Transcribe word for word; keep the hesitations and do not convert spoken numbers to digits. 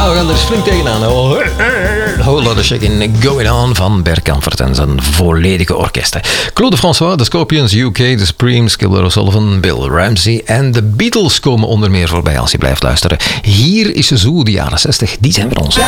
Ja, we gaan er flink tegenaan. Whole lot of shaking going on van Bert Kampert en zijn volledige orkesten. Claude François, de Scorpions, U K, The Supremes, Gilbert O'Sullivan, Bill Ramsey en de Beatles komen onder meer voorbij als je blijft luisteren. Hier is Zoo, de jaren zestig, die zijn voor ons.